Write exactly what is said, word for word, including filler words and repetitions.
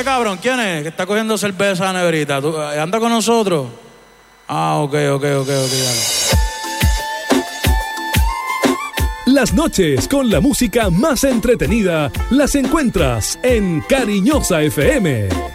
este cabrón, ¿quién es? Que está cogiendo cerveza a la neverita. ¿Tú, ¿Anda con nosotros? Ah, ok, ok, ok, ok, dale. Las noches con la música más entretenida las encuentras en Cariñosa F M.